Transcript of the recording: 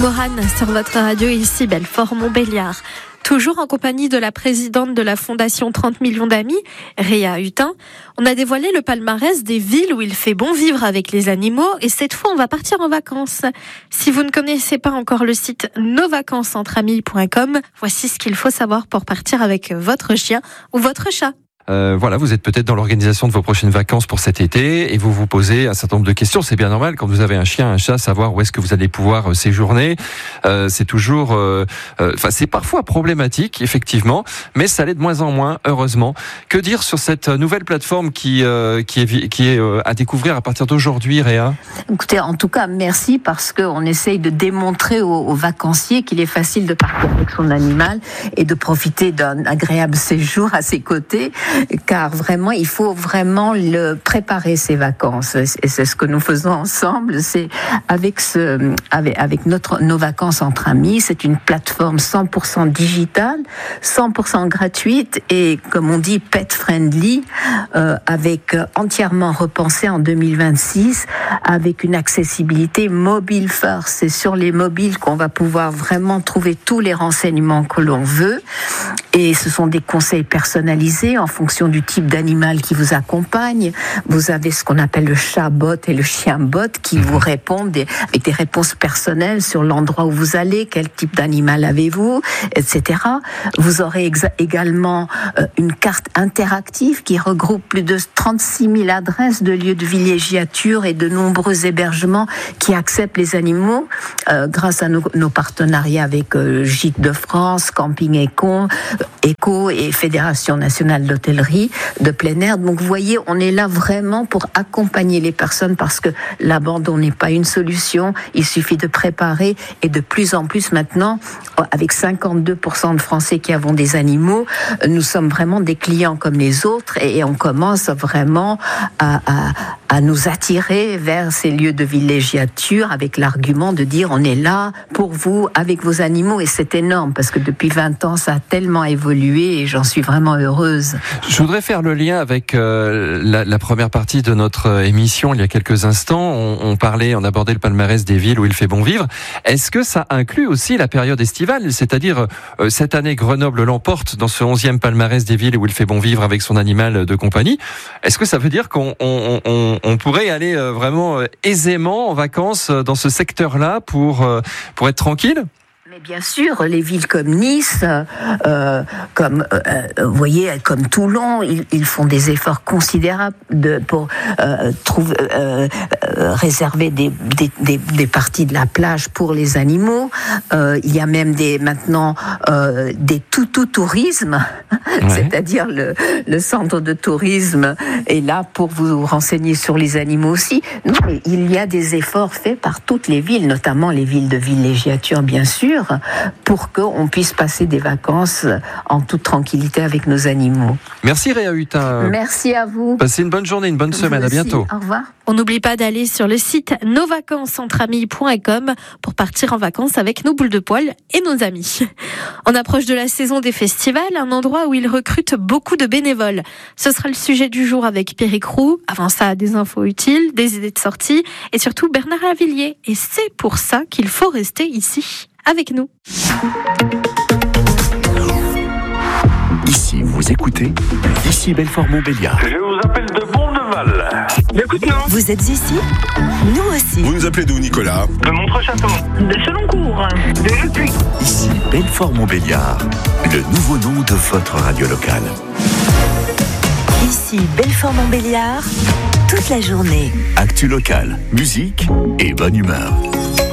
Morane sur votre radio, ici Belfort-Montbéliard. Toujours en compagnie de la présidente de la Fondation 30 millions d'amis, Réa Hutin, on a dévoilé le palmarès des villes où il fait bon vivre avec les animaux et cette fois on va partir en vacances. Si vous ne connaissez pas encore le site nosvacancesentramis.com, voici ce qu'il faut savoir pour partir avec votre chien ou votre chat. Voilà, vous êtes peut-être dans l'organisation de vos prochaines vacances pour cet été et vous vous posez un certain nombre de questions. C'est bien normal quand vous avez un chien, un chat, savoir où est-ce que vous allez pouvoir séjourner. C'est toujours, c'est parfois problématique, effectivement, mais ça l'est de moins en moins, heureusement. Que dire sur cette nouvelle plateforme qui est à découvrir à partir d'aujourd'hui, Réa ? Écoutez, en tout cas, merci parce qu'on essaye de démontrer aux vacanciers qu'il est facile de partir avec son animal et de profiter d'un agréable séjour à ses côtés. Car vraiment, il faut vraiment préparer ses vacances. Et c'est ce que nous faisons ensemble. C'est avec nos vacances entre amis. C'est une plateforme 100% digitale, 100% gratuite et, comme on dit, pet friendly, avec entièrement repensé en 2026, avec une accessibilité mobile first. C'est sur les mobiles qu'on va pouvoir vraiment trouver tous les renseignements que l'on veut. Et ce sont des conseils personnalisés en fonction du type d'animal qui vous accompagne. Vous avez ce qu'on appelle le chat-bot et le chien-bot qui vous répondent avec des réponses personnelles sur l'endroit où vous allez, quel type d'animal avez-vous, etc. Vous aurez également une carte interactive qui regroupe plus de 36 000 adresses de lieux de villégiature et de nombreux hébergements qui acceptent les animaux grâce à nos partenariats avec Gîtes de France, Camping Éco et Fédération nationale d'hôtellerie de plein air. Donc vous voyez, on est là vraiment pour accompagner les personnes parce que l'abandon n'est pas une solution. Il suffit de préparer et de plus en plus maintenant, avec 52% de Français qui avons des animaux, nous sommes vraiment des clients comme les autres et on commence vraiment à nous attirer vers ces lieux de villégiature avec l'argument de dire on est là pour vous avec vos animaux et c'est énorme parce que depuis 20 ans ça a tellement évolué et j'en suis vraiment heureuse. Je voudrais faire le lien avec la première partie de notre émission il y a quelques instants. On abordait le palmarès des villes où il fait bon vivre. Est-ce que ça inclut aussi la période estivale ? C'est-à-dire, cette année, Grenoble l'emporte dans ce 11e palmarès des villes où il fait bon vivre avec son animal de compagnie. Est-ce que ça veut dire qu'on pourrait aller vraiment aisément en vacances dans ce secteur-là pour être tranquille ? Mais bien sûr, les villes comme Nice, vous voyez, comme Toulon, ils font des efforts considérables pour réserver des parties de la plage pour les animaux. Il y a même maintenant des tourisme, ouais. C'est-à-dire le centre de tourisme est là pour vous renseigner sur les animaux aussi. Non, mais il y a des efforts faits par toutes les villes, notamment les villes de villégiature, bien sûr, pour qu'on puisse passer des vacances en toute tranquillité avec nos animaux. Merci Réa Hutin. Merci à vous. Passez une bonne journée, une bonne semaine. À bientôt. Au revoir. On n'oublie pas d'aller sur le site nosvacancesentramis.com pour partir en vacances avec nos boules de poil et nos amis. On approche de la saison des festivals, un endroit où ils recrutent beaucoup de bénévoles. Ce sera le sujet du jour avec Pierrick Roux. Avant ça, des infos utiles, des idées de sortie et surtout Bernard Lavilliers. Et c'est pour ça qu'il faut rester ici avec nous. Ici, vous écoutez, ici Belfort-Montbéliard. Je vous appelle de Bonneval. Écoute, non. Vous êtes ici ? Nous aussi. Vous nous appelez d'où, Nicolas ? De Montrechâteau. De Cheloncourt. De Le Puy. Ici Belfort-Montbéliard, le nouveau nom de votre radio locale. Ici Belfort-Montbéliard, toute la journée. Actu locale, musique et bonne humeur.